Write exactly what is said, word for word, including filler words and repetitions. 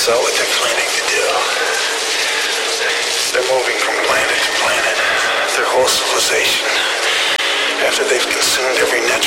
saw what they're planning to do. They're moving from planet to planet. Their whole civilization. After they've consumed every net